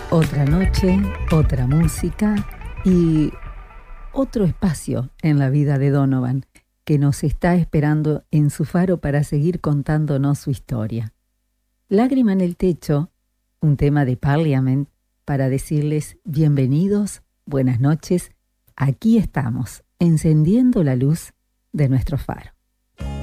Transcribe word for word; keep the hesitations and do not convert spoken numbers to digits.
Otra noche, otra música y otro espacio en la vida de Donovan que nos está esperando en su faro para seguir contándonos su historia. Lágrima en el techo, un tema de Parliament para decirles bienvenidos, buenas noches, aquí estamos, encendiendo la luz de nuestro faro.